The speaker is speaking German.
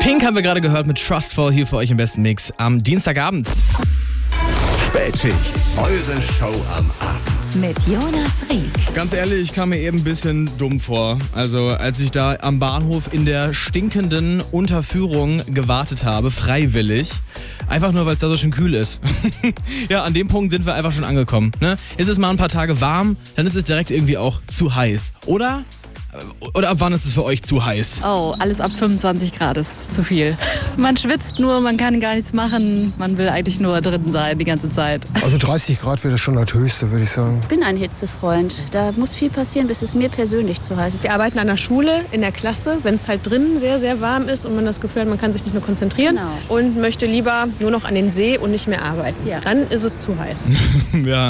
Pink haben wir gerade gehört mit Trustful hier für euch im besten Mix am Dienstagabend. Spätschicht, eure Show am Abend. Mit Jonas Rieck. Ganz ehrlich, ich kam mir eben ein bisschen dumm vor. Also als ich da am Bahnhof in der stinkenden Unterführung gewartet habe, freiwillig. Einfach nur, weil es da so schön kühl ist. Ja, an dem Punkt sind wir einfach schon angekommen. Ne? Ist es mal ein paar Tage warm, dann ist es direkt irgendwie auch zu heiß. Oder? Oder ab wann ist es für euch zu heiß? Oh, alles ab 25 Grad ist zu viel. Man schwitzt nur, man kann gar nichts machen. Man will eigentlich nur drin sein die ganze Zeit. Also 30 Grad wäre schon das Höchste, würde ich sagen. Ich bin ein Hitzefreund. Da muss viel passieren, bis es mir persönlich zu heiß ist. Wir arbeiten an der Schule, in der Klasse, wenn es halt drinnen sehr, sehr warm ist und man das Gefühl hat, man kann sich nicht mehr konzentrieren Genau. und möchte lieber nur noch an den See und nicht mehr arbeiten. Ja. Dann ist es zu heiß. Ja.